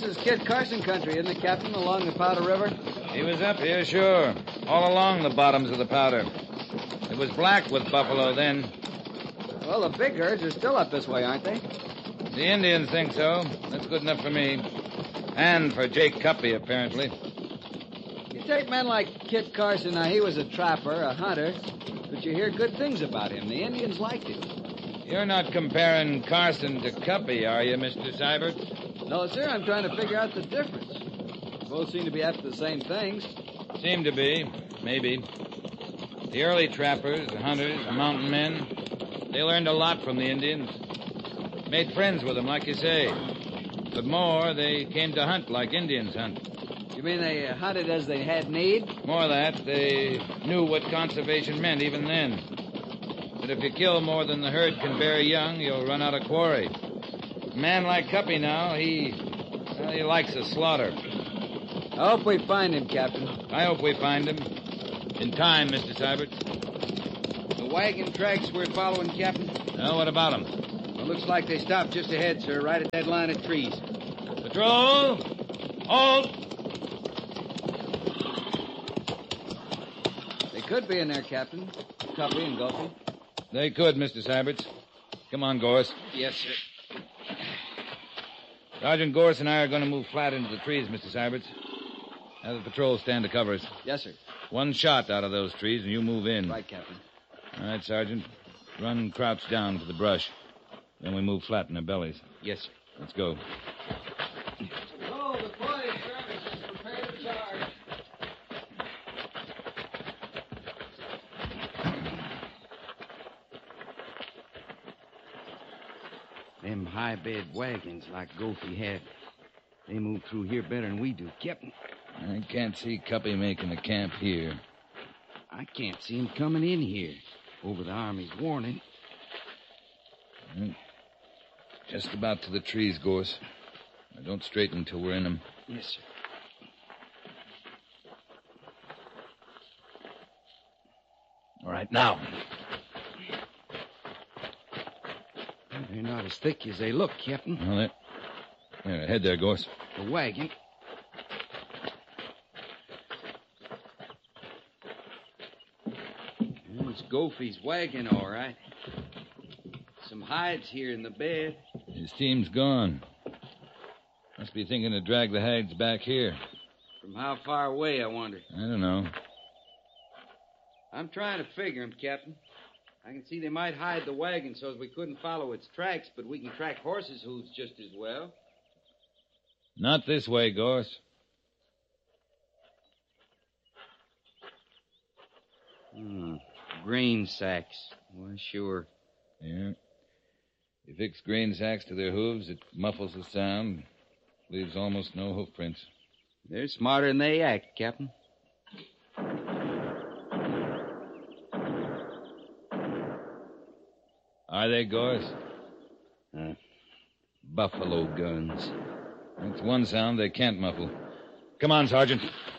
This is Kit Carson country, isn't it, Captain, along the Powder River? He was up here, sure. All along the bottoms of the Powder. It was black with buffalo then. Well, the big herds are still up this way, aren't they? The Indians think so. That's good enough for me. And for Jake Cuppy, apparently. You take men like Kit Carson. Now, he was a trapper, a hunter, but you hear good things about him. The Indians liked him. You're not comparing Carson to Cuppy, are you, Mr. Seibert? No, sir, I'm trying to figure out the difference. Both seem to be after the same things. Seem to be. Maybe. The early trappers, the hunters, the mountain men, they learned a lot from the Indians. Made friends with them, like you say. But more, they came to hunt like Indians hunt. You mean they hunted as they had need? More that, they knew what conservation meant even then. That if you kill more than the herd can bear young, you'll run out of quarry. A man like Cuppy now, he likes a slaughter. I hope we find him, Captain. I hope we find him. In time, Mr. Seibert. The wagon tracks we're following, Captain? Well, what about them? Well, looks like they stopped just ahead, sir, right at that line of trees. Patrol! Halt! They could be in there, Captain. Cuppy and Gulfy. They could, Mr. Seibert. Come on, Gorse. Yes, sir. Sergeant Gorse and I are going to move flat into the trees, Mr. Seibert. Have the patrol stand to cover us. Yes, sir. One shot out of those trees and you move in. Right, Captain. All right, Sergeant. Run crouch down to the brush. Then we move flat in their bellies. Yes, sir. Let's go. Patrol, the police service is prepared to charge. Them high-bed wagons like Gulfy had, they move through here better than we do, Captain. I can't see Cuppy making a camp here. I can't see him coming in here over the Army's warning. Just about to the trees, Gorse. Now, don't straighten until we're in them. Yes, sir. All right, now. They're not as thick as they look, Captain. Well, there, ahead there, Gorse. The wagon. It's Gulfy's wagon, all right. Some hides here in the bed. His team's gone. Must be thinking to drag the hags back here. From how far away, I wonder? I don't know. I'm trying to figure 'em, Captain. I can see they might hide the wagon so as we couldn't follow its tracks, but we can track horses' hooves just as well. Not this way, Gorse. Grain sacks. Well, sure. Yeah. You fix grain sacks to their hooves, it muffles the sound, leaves almost no hoof prints. They're smarter than they act, Captain. Are they, Gorse? Buffalo guns. That's one sound they can't muffle. Come on, Sergeant.